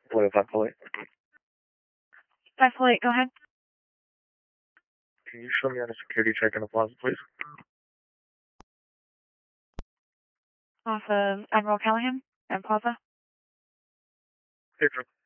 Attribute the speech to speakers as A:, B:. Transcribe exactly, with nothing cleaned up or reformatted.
A: Blue five four eight.
B: five four eight, go ahead.
A: Can you show me on a security check in the plaza, please?
B: Off of Admiral Callahan and Plaza.
A: Hey, Drew.